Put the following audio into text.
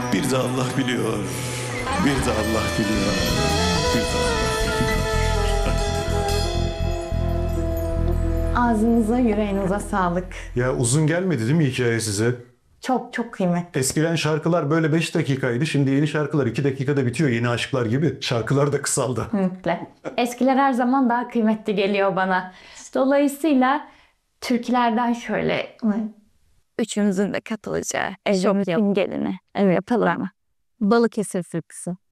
Bir de Allah biliyor. Bir de Allah biliyor. Bir de Allah biliyor. Ağzınıza, yüreğinize sağlık. Ya uzun gelmedi değil mi hikaye size? Çok çok kıymetli. Eskiden şarkılar böyle 5 dakikaydı. Şimdi yeni şarkılar 2 dakikada bitiyor. Yeni aşklar gibi. Şarkılar da kısaldı. Kesinlikle. Eskiler her zaman daha kıymetli geliyor bana. Dolayısıyla türkülerden şöyle Üçümüzün de katılacağı evimizin gelini. Evet, yapalım mı? Balıkesir türküsü.